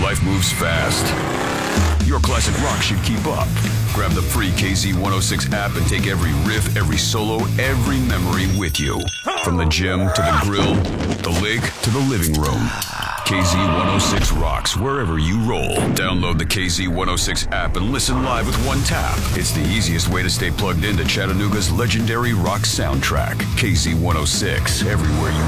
Life moves fast. Your classic rock should keep up. Grab the free KZ106 app and take every riff, every solo, every memory with you. From the gym to the grill, the lake to the living room. KZ106 rocks wherever you roll. Download the KZ106 app and listen live with one tap. It's the easiest way to stay plugged into Chattanooga's legendary rock soundtrack. KZ106, everywhere you